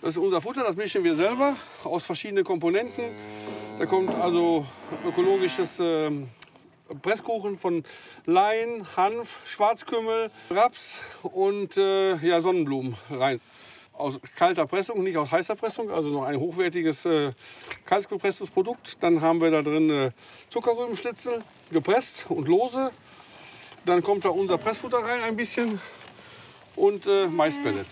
Das ist unser Futter, das mischen wir selber aus verschiedenen Komponenten. Da kommt also ökologisches Presskuchen von Lein, Hanf, Schwarzkümmel, Raps und ja, Sonnenblumen rein. Aus kalter Pressung, nicht aus heißer Pressung, also noch ein hochwertiges kalt gepresstes Produkt. Dann haben wir da drin Zuckerrübenschnitzel, gepresst und lose. Dann kommt da unser Pressfutter rein ein bisschen und Maispellets.